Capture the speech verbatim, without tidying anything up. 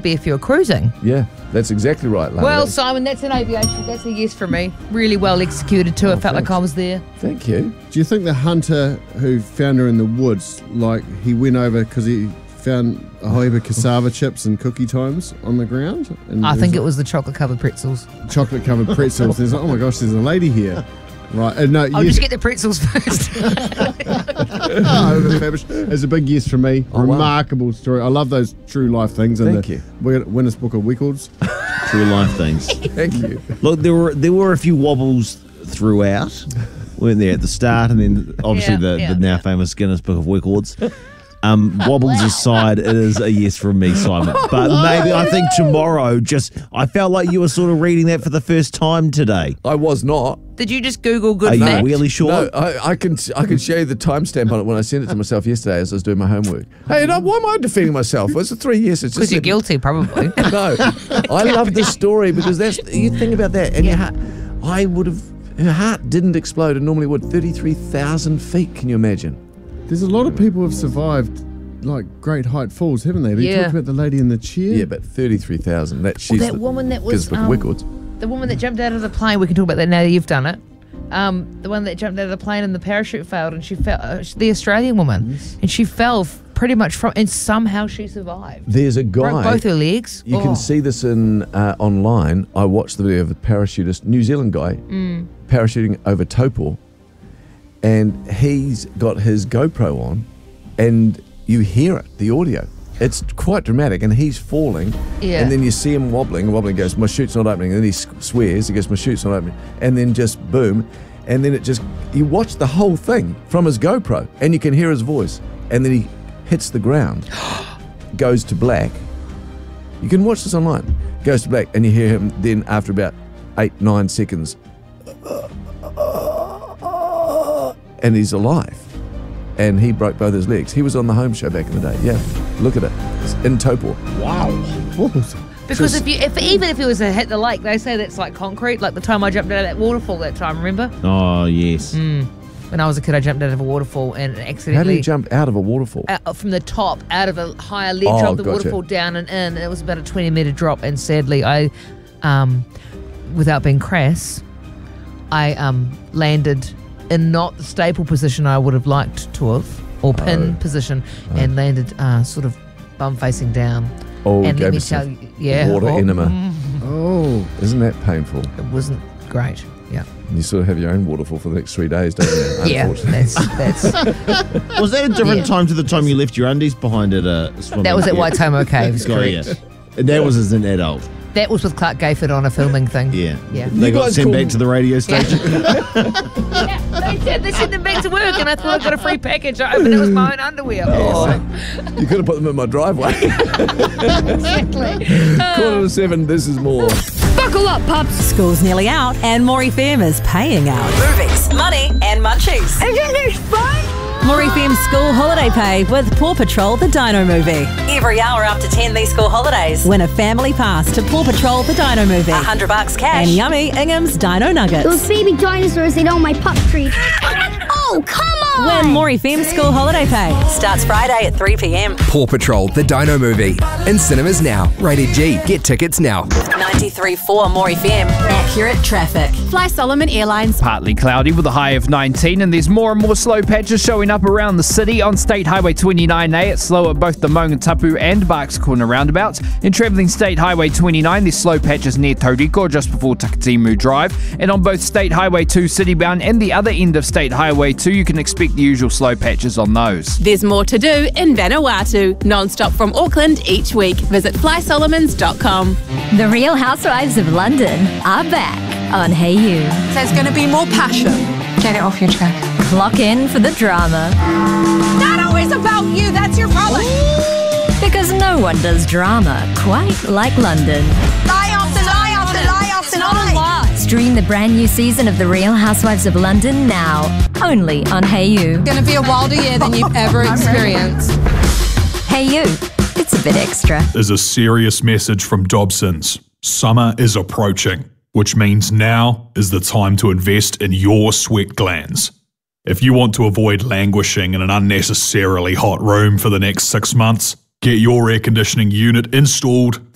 be if you were cruising. Yeah, that's exactly right, Lana. Well, Simon, that's an aviation. That's a yes from me. Really well executed too. Oh, I felt thanks. like I was there. Thank you. Do you think the hunter who found her in the woods, like he went over because he found a whole heap of cassava chips and cookie times on the ground? And I think it was the chocolate-covered pretzels. chocolate-covered pretzels. There's like, oh my gosh, there's a lady here. Right, uh, no, I'll yes. just get the pretzels first. Oh, that's fabulous. It's a big yes from me. Oh, wow. Remarkable story. I love those true life things. And Thank the you. Win- Guinness Book of Records. True life things. Thank you. Look, there were there were a few wobbles throughout, weren't there, at the start, and then obviously Yeah, the, yeah, the now yeah. famous Guinness Book of Records. Um, wobbles aside, it is a yes from me, Simon. But maybe I think tomorrow, just I felt like you were sort of reading that for the first time today. I was not. Did you just Google good Are you fact? really sure? No, I, I can I can show you the timestamp on it when I sent it to myself yesterday as I was doing my homework. Hey, no, why am I defending myself? It's a three years. It's Because just you're that- guilty, probably. No, I love this story because that's you think about that, and your heart. I would have. Her heart didn't explode, and normally would. Thirty-three thousand feet. Can you imagine? There's a lot of people who have survived like great height falls, haven't they? You Yeah. talked about the lady in the chair. Yeah, but thirty-three thousand. That she's that the woman that was, Guinness Book of um, Records. The woman that jumped out of the plane, we can talk about that now that you've done it. Um, the one that jumped out of the plane and the parachute failed, and she fell. Uh, the Australian woman, and she fell f- pretty much from, and somehow she survived. There's a guy. Broke both her legs. You Oh. can see this in uh, online. I watched the video of a parachutist, New Zealand guy, Mm. parachuting over Taupo, and he's got his GoPro on, and you hear it, the audio. It's quite dramatic, and he's falling, Yeah. and then you see him wobbling, wobbling. Goes, my chute's not opening, and then he s- swears. He goes, my chute's not opening, and then just boom, and then it just. You watch the whole thing from his GoPro, and you can hear his voice, and then he hits the ground, goes to black. You can watch this online. Goes to black, and you hear him then after about eight, nine seconds, and he's alive. And he broke both his legs. He was on the Home Show back in the day. Yeah, look at it. It's in Taupo. Wow. Because Just- if you, if even if it was to hit the lake, they say that's like concrete. Like the time I jumped out of that waterfall that time, remember? Oh, yes. When I was a kid, I jumped out of a waterfall and How do accidentally you jump out of a waterfall? out from the top, out of a higher ledge Oh, of the gotcha. waterfall down and in. And it was about a twenty meter drop. And sadly, I, um, without being crass, I um, landed in not the staple position I would have liked to have, or pin Oh. position, and landed uh, sort of bum facing down. Oh, and gave let me yourself tell you, yeah, water oh, enema. mm, Oh, Isn't that painful? it wasn't great. Yeah, You sort of have your own waterfall for the next three days, don't you? yeah, Unfortunately. that's that's Was that a different Yeah. time to the time you left your undies behind at a swimming? that was at Yeah. Waitomo Caves. Got Correct. ya. And that was as an adult. That was with Clark Gayford on a filming thing. Yeah. Yeah. They You got guys sent call- back to the radio station. Yeah, they did. They sent them back to work, and I thought I got a free package. I opened it, it was my own underwear. Oh, You could have put them in my driveway. exactly. Quarter to seven, this is more. Buckle up, pups. School's nearly out and Maury F M is paying out. Movies, money, and munchies. Isn't this fun? Maury F M's school holiday pay with Paw Patrol the Dino Movie. Every hour up to ten these school holidays. Win a family pass to Paw Patrol the Dino Movie. A hundred bucks cash. And yummy Ingham's Dino Nuggets. Those baby dinosaurs ate all my pup treats. Oh, come on! Win Maury F M's school holiday pay. Starts Friday at three p.m. Paw Patrol, the Dino Movie. In cinemas now. Rated G. Get tickets now. ninety-three point four Maury F M. Accurate traffic. Fly Solomon Airlines. Partly cloudy with a high of nineteen, and there's more and more slow patches showing up around the city. On State Highway twenty-nine A, it's slow at both the Maungatapu and Barks Corner roundabouts. In travelling State Highway twenty-nine, there's slow patches near Tauriko just before Takatimu Drive. And on both State Highway two citybound and the other end of State Highway two, you can expect the usual slow patches on those. There's more to do in Vanuatu. Non-stop from Auckland each week. Visit fly solomons dot com. The Real Housewives of London are back on Hey You. There's going to be more passion. Get it off your chest. Clock in for the drama. Not always about you. That's your problem. Because no one does drama quite like London. Lie after lie after lie after lie. Stream the brand new season of The Real Housewives of London now. Only on Hey You. Going to be a wilder year than you've ever experienced. Hey You. It's a bit extra. Is a serious message from Dobson's. Summer is approaching, which means now is the time to invest in your sweat glands. If you want to avoid languishing in an unnecessarily hot room for the next six months, get your air conditioning unit installed